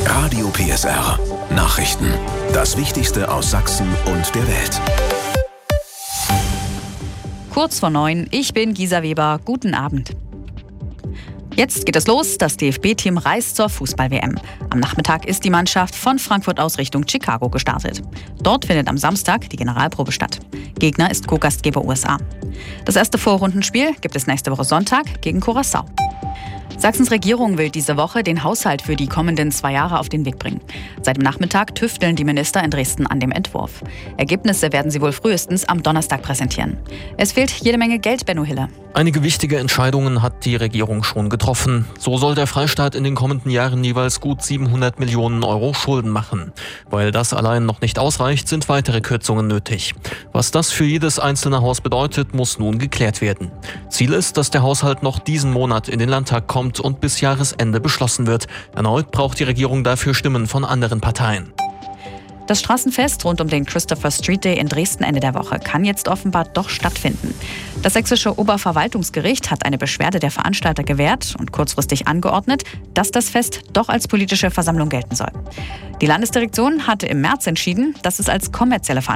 Radio PSR. Nachrichten. Das Wichtigste aus Sachsen und der Welt. Kurz vor 9, ich bin Gisa Weber. Guten Abend. Jetzt geht es los. Das DFB-Team reist zur Fußball-WM. Am Nachmittag ist die Mannschaft von Frankfurt aus Richtung Chicago gestartet. Dort findet am Samstag die Generalprobe statt. Gegner ist Co-Gastgeber USA. Das erste Vorrundenspiel gibt es nächste Woche Sonntag gegen Curaçao. Sachsens Regierung will diese Woche den Haushalt für die kommenden 2 Jahre auf den Weg bringen. Seit dem Nachmittag tüfteln die Minister in Dresden an dem Entwurf. Ergebnisse werden sie wohl frühestens am Donnerstag präsentieren. Es fehlt jede Menge Geld, Benno Hiller. Einige wichtige Entscheidungen hat die Regierung schon getroffen. So soll der Freistaat in den kommenden Jahren jeweils gut 700 Millionen Euro Schulden machen. Weil das allein noch nicht ausreicht, sind weitere Kürzungen nötig. Was das für jedes einzelne Haus bedeutet, muss nun geklärt werden. Ziel ist, dass der Haushalt noch diesen Monat in den Landtag kommt und bis Jahresende beschlossen wird. Erneut braucht die Regierung dafür Stimmen von anderen Parteien. Das Straßenfest rund um den Christopher Street Day in Dresden Ende der Woche kann jetzt offenbar doch stattfinden. Das sächsische Oberverwaltungsgericht hat eine Beschwerde der Veranstalter gewährt und kurzfristig angeordnet, dass das Fest doch als politische Versammlung gelten soll. Die Landesdirektion hatte im März entschieden, dass es als kommerzielle Veranstaltung